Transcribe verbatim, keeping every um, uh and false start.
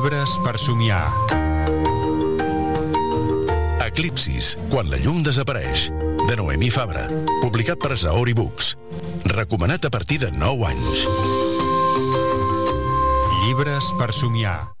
Llibres per somiar. Eclipsis, quan la llum desapareix, de Noemí Fabra, publicat per Saori Books. Recomanat a partir de nou anys. Llibres per somiar.